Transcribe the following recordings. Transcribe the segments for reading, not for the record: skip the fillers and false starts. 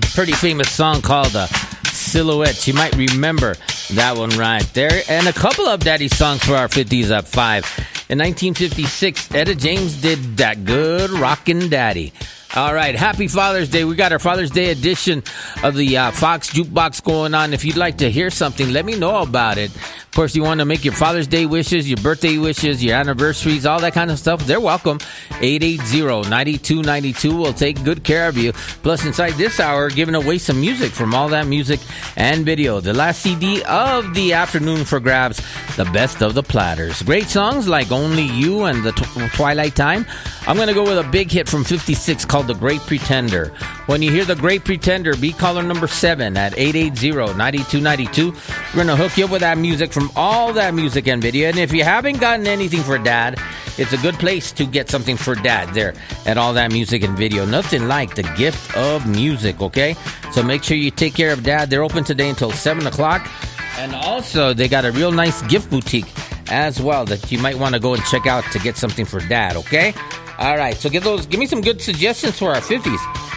Pretty famous song called Silhouettes. You might remember that one right there. And a couple of Daddy songs for our 50s at 5. In 1956, Etta James did That Good Rockin' Daddy. All right, happy Father's Day. We got our Father's Day edition of the Fox Jukebox going on. If you'd like to hear something, let me know about it. Of course, you want to make your Father's Day wishes, your birthday wishes, your anniversaries, all that kind of stuff. They're welcome. 880-9292 will take good care of you. Plus, inside this hour, giving away some music from All That Music and Video. The last CD of the afternoon for grabs, the best of the platters. Great songs like Only You and The Twilight Time. I'm going to go with a big hit from 56 called The Great Pretender. When you hear The Great Pretender, be caller number 7 at 880-9292. We're going to hook you up with that music from All That Music and Video. And if you haven't gotten anything for Dad, it's a good place to get something for Dad there at All That Music and Video. Nothing like the gift of music, okay? So make sure you take care of Dad. They're open today until 7 o'clock. And also, they got a real nice gift boutique as well that you might want to go and check out to get something for Dad, okay? All right, so give me some good suggestions for our 50s.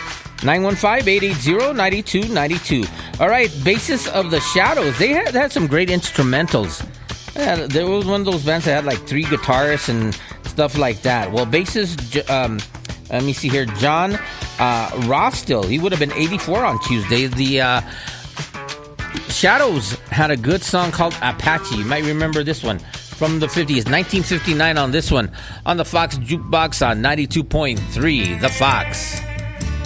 915-880-9292. All right, Basis of the Shadows. They had some great instrumentals. There was one of those bands that had like 3 guitarists and stuff like that. Well, Basis, let me see here, John Rostill. He would have been 84 on Tuesday. The Shadows had a good song called Apache. You might remember this one from the 50s. 1959 on this one on the Fox Jukebox on 92.3 The Fox.